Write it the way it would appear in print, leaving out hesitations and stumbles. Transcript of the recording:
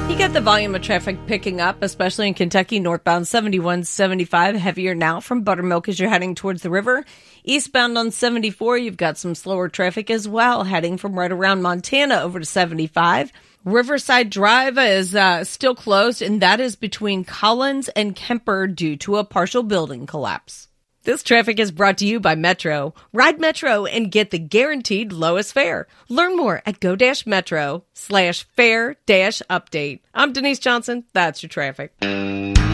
You got the volume of traffic picking up, especially in Kentucky, northbound 71-75, heavier now from Buttermilk as you're heading towards the river. Eastbound on 74, you've got some slower traffic as well, heading from right around Montana over to 75. Riverside Drive is still closed, and that is between Collins and Kemper due to a partial building collapse. This traffic is brought to you by Metro. Ride Metro and get the guaranteed lowest fare. Learn more at go-metro/fare-update. I'm Denise Johnson. That's your traffic.